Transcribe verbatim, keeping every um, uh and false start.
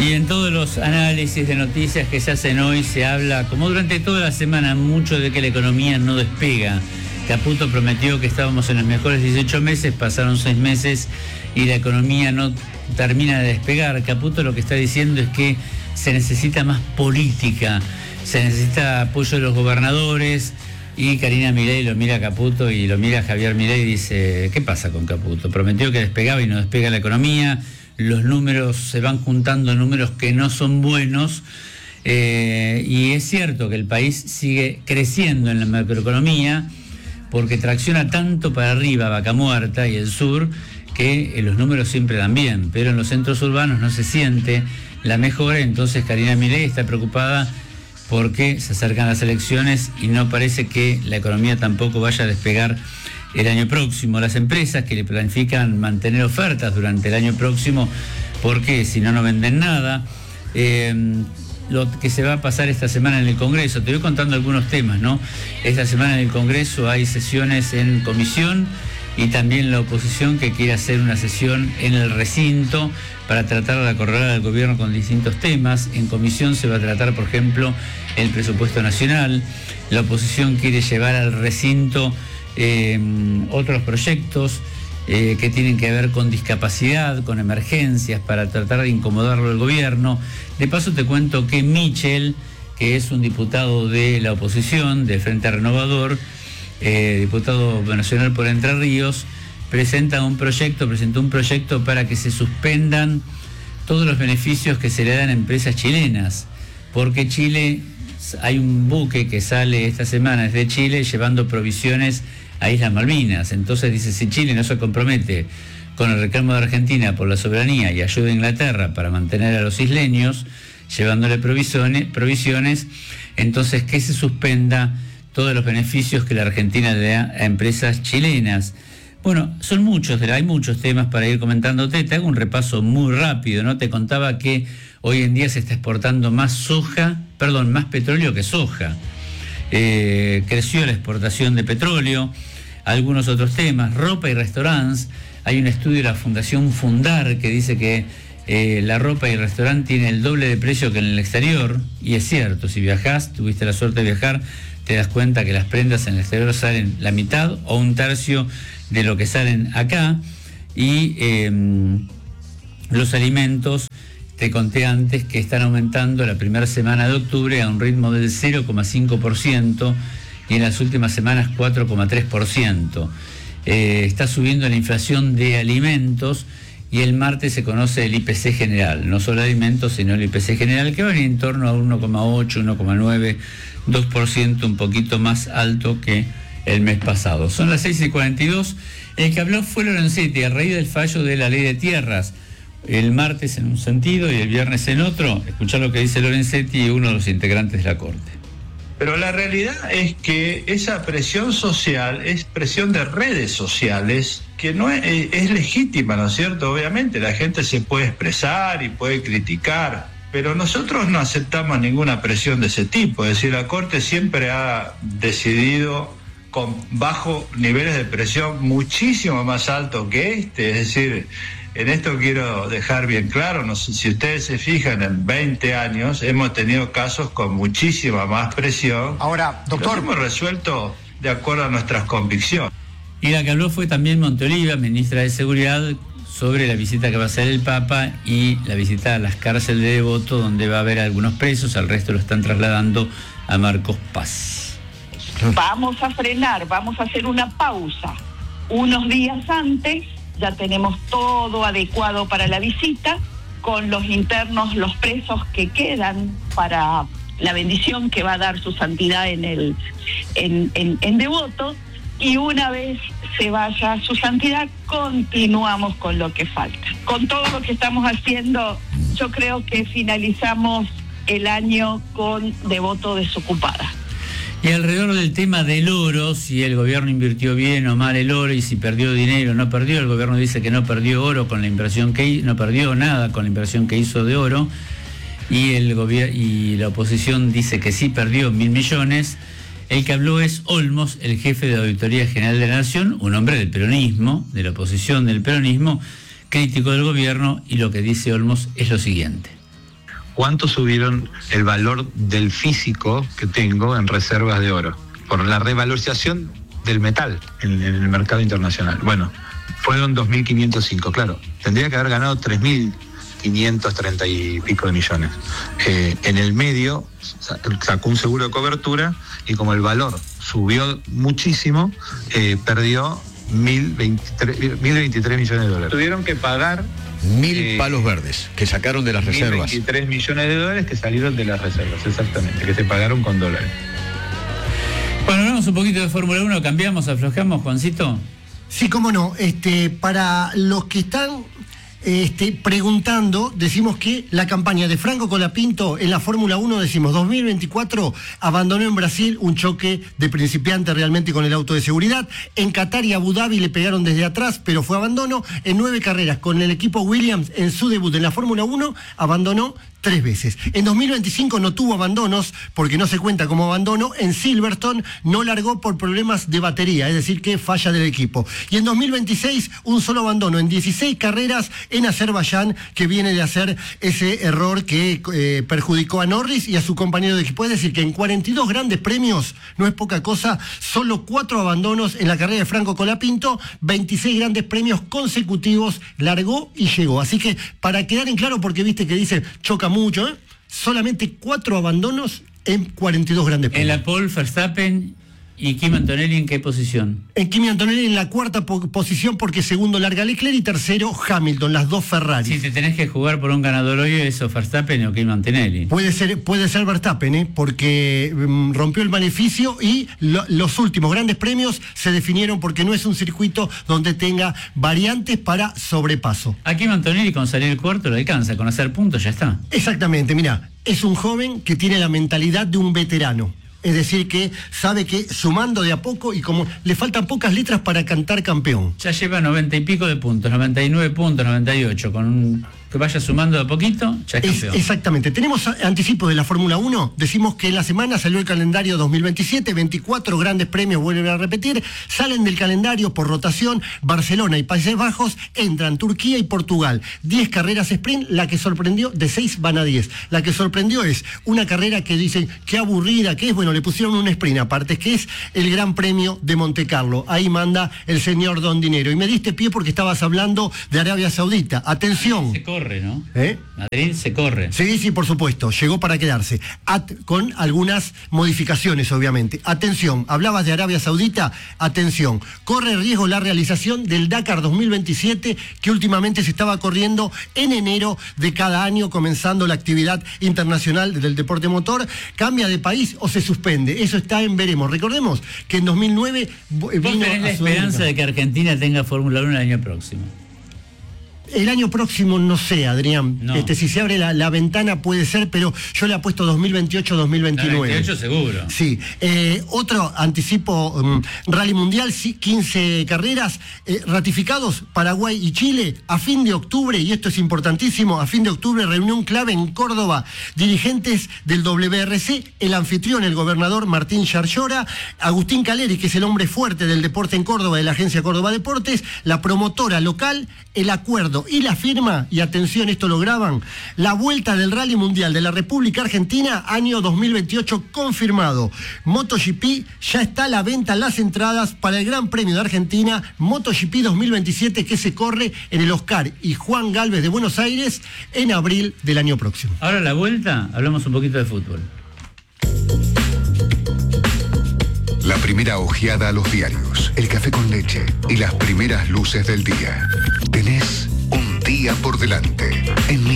Y en todos los análisis de noticias que se hacen hoy se habla, como durante toda la semana, mucho de que la economía no despega. Caputo prometió que estábamos en los mejores dieciocho meses, pasaron seis meses y la economía no termina de despegar. Caputo lo que está diciendo es que se necesita más política, se necesita apoyo de los gobernadores. Y Karina Milei lo mira a Caputo y lo mira a Javier Milei y dice: ¿qué pasa con Caputo? Prometió que despegaba y no despega la economía, los números se van juntando, números que no son buenos, eh, y es cierto que el país sigue creciendo en la macroeconomía porque tracciona tanto para arriba Vaca Muerta y el sur que eh, los números siempre dan bien, pero en los centros urbanos no se siente la mejora. Entonces Karina Milei está preocupada porque se acercan las elecciones y no parece que la economía tampoco vaya a despegar el año próximo. Las empresas que le planifican mantener ofertas durante el año próximo, porque si no, no venden nada. Eh, lo que se va a pasar esta semana en el Congreso, te voy contando algunos temas, ¿no? Esta semana en el Congreso hay sesiones en comisión y también la oposición que quiere hacer una sesión en el recinto para tratar de acorralar al gobierno con distintos temas. En comisión se va a tratar, por ejemplo, el presupuesto nacional. La oposición quiere llevar al recinto eh, otros proyectos eh, que tienen que ver con discapacidad, con emergencias, para tratar de incomodarlo al gobierno. De paso te cuento que Michel, que es un diputado de la oposición, del Frente Renovador, Eh, diputado nacional por Entre Ríos, presenta un proyecto, presentó un proyecto para que se suspendan todos los beneficios que se le dan a empresas chilenas, porque Chile, hay un buque que sale esta semana desde Chile llevando provisiones a Islas Malvinas. Entonces dice, si Chile no se compromete con el reclamo de Argentina por la soberanía y ayuda a Inglaterra para mantener a los isleños, llevándole provisiones, provisiones entonces que se suspenda todos los beneficios que la Argentina le da a empresas chilenas. Bueno, son muchos, hay muchos temas para ir comentándote. Te hago un repaso muy rápido, ¿no? Te contaba que hoy en día se está exportando más soja, perdón, más petróleo que soja. Eh, creció la exportación de petróleo, algunos otros temas, ropa y restaurantes. Hay un estudio de la Fundación Fundar que dice que eh, la ropa y el restaurante tiene el doble de precio que en el exterior, y es cierto, si viajás, tuviste la suerte de viajar, te das cuenta que las prendas en el exterior salen la mitad o un tercio de lo que salen acá. Y eh, los alimentos, te conté antes que están aumentando la primera semana de octubre a un ritmo del cero coma cinco por ciento y en las últimas semanas cuatro coma tres por ciento. Eh, está subiendo la inflación de alimentos y el martes se conoce el I P C general, no solo alimentos, sino el I P C general, que va en torno a uno coma ocho, uno coma nueve, dos por ciento, un poquito más alto que el mes pasado. Son las seis y cuarenta y dos. El que habló fue Lorenzetti, a raíz del fallo de la ley de tierras. El martes en un sentido y el viernes en otro. Escuchá lo que dice Lorenzetti, uno de los integrantes de la Corte. Pero la realidad es que esa presión social es presión de redes sociales que no es, es legítima, ¿no es cierto? Obviamente la gente se puede expresar y puede criticar, pero nosotros no aceptamos ninguna presión de ese tipo. Es decir, la Corte siempre ha decidido con bajos niveles de presión muchísimo más altos que este. Es decir, en esto quiero dejar bien claro, no sé si ustedes se fijan, en veinte años hemos tenido casos con muchísima más presión. Ahora, doctor, los hemos resuelto de acuerdo a nuestras convicciones. Y la que habló fue también Monteoliva, ministra de Seguridad, sobre la visita que va a hacer el Papa y la visita a las cárceles de Devoto, donde va a haber algunos presos, al resto lo están trasladando a Marcos Paz. Vamos a frenar, vamos a hacer una pausa. Unos días antes ya tenemos todo adecuado para la visita, con los internos, los presos que quedan para la bendición que va a dar su santidad en, el, en, en, en Devoto. Y una vez se vaya su santidad, continuamos con lo que falta. Con todo lo que estamos haciendo, yo creo que finalizamos el año con Devoto desocupada. Y alrededor del tema del oro, si el gobierno invirtió bien o mal el oro y si perdió dinero o no perdió, el gobierno dice que no perdió oro con la inversión que hizo, no perdió nada con la inversión que hizo de oro, y el gobierno y la oposición dice que sí perdió mil millones. El que habló es Olmos, el jefe de la Auditoría General de la Nación, un hombre del peronismo, de la oposición del peronismo, crítico del gobierno, y lo que dice Olmos es lo siguiente. cuánto subieron el valor del físico que tengo en reservas de oro, por la revalorización del metal en, en el mercado internacional. Bueno, fueron dos mil quinientos cinco, claro, tendría que haber ganado tres mil quinientos treinta y pico de millones. Eh, en el medio sacó un seguro de cobertura y como el valor subió muchísimo, eh, perdió mil veintitrés millones de dólares. Tuvieron que pagar Mil eh, palos verdes que sacaron de las reservas. veintitrés millones de dólares que salieron de las reservas, exactamente, que se pagaron con dólares. Bueno, hablamos un poquito de Fórmula uno, cambiamos, aflojamos, Juancito. Sí, cómo no. Este, para los que están este, preguntando, decimos que la campaña de Franco Colapinto en la Fórmula uno, decimos dos mil veinticuatro, abandonó en Brasil un choque de principiante realmente con el auto de seguridad. En Qatar y Abu Dhabi le pegaron desde atrás, pero fue abandono. En nueve carreras con el equipo Williams en su debut en la Fórmula uno, abandonó tres veces. En dos mil veinticinco no tuvo abandonos porque no se cuenta como abandono. En Silverstone no largó por problemas de batería, es decir, que falla del equipo. Y en dos mil veintiséis un solo abandono en dieciséis carreras en Azerbaiyán, que viene de hacer ese error que eh, perjudicó a Norris y a su compañero de equipo. Es decir, que en cuarenta y dos grandes premios, no es poca cosa, solo cuatro abandonos en la carrera de Franco Colapinto, veintiséis grandes premios consecutivos, largó y llegó. Así que para quedar en claro, porque viste que dice choca mucho, ¿eh? Solamente cuatro abandonos en cuarenta y dos grandes premios. En la pole, Verstappen y Kimi Antonelli, ¿en qué posición? En Kimi Antonelli en la cuarta po posición, porque segundo larga Leclerc y tercero Hamilton, las dos Ferrari. Si te tenés que jugar por un ganador hoy, eso, Verstappen o Kimi Antonelli. Puede ser, puede ser Verstappen, ¿eh? Porque um, rompió el maleficio y lo, los últimos grandes premios se definieron porque no es un circuito donde tenga variantes para sobrepaso. A Kimi Antonelli con salir el cuarto lo alcanza, con hacer puntos ya está. Exactamente, mira, es un joven que tiene la mentalidad de un veterano. Es decir, que sabe que sumando de a poco y como le faltan pocas letras para cantar campeón. Ya lleva noventa y pico de puntos, noventa y nueve puntos, noventa y ocho, con un, que vaya sumando de a poquito, ya es campeón. Es, exactamente. Tenemos anticipo de la Fórmula uno, decimos que en la semana salió el calendario dos mil veintisiete, veinticuatro grandes premios, vuelven a repetir, salen del calendario por rotación, Barcelona y Países Bajos, entran Turquía y Portugal, diez carreras sprint, la que sorprendió, de seis van a diez, la que sorprendió es una carrera que dicen, qué aburrida que es, bueno, le pusieron un sprint aparte, que es el Gran Premio de Monte Carlo. Ahí manda el señor Don Dinero. Y me diste pie porque estabas hablando de Arabia Saudita. Atención. Madrid se corre, ¿no? ¿Eh? Madrid se corre. Sí, sí, por supuesto. Llegó para quedarse. At con algunas modificaciones, obviamente. Atención. Hablabas de Arabia Saudita. Atención. Corre riesgo la realización del Dakar dos mil veintisiete, que últimamente se estaba corriendo en enero de cada año, comenzando la actividad internacional del deporte motor. Cambia de país o se suspende. Eso está en veremos. Recordemos que en dos mil nueve vino. ¿Vos tenés la esperanza de que Argentina tenga Fórmula uno el año próximo? El año próximo no sé, Adrián. No. Este, si se abre la, la ventana puede ser, pero yo le apuesto dos mil veintiocho dos mil veintinueve. dos mil veintiocho seguro. Sí. Eh, otro anticipo, um, Rally Mundial, quince carreras, eh, ratificados Paraguay y Chile a fin de octubre, y esto es importantísimo, a fin de octubre, reunión clave en Córdoba, dirigentes del W R C, el anfitrión, el gobernador Martín Yarlora, Agustín Caleri, que es el hombre fuerte del deporte en Córdoba, de la agencia Córdoba Deportes, la promotora local, el acuerdo y la firma, y atención, esto lo graban, la vuelta del Rally Mundial de la República Argentina, año dos mil veintiocho confirmado. MotoGP, ya está a la venta las entradas para el Gran Premio de Argentina, MotoGP dos mil veintisiete, que se corre en el Oscar y Juan Galvez de Buenos Aires en abril del año próximo. Ahora la vuelta, hablamos un poquito de fútbol. La primera ojeada a los diarios, el café con leche y las primeras luces del día. Tenés un día por delante en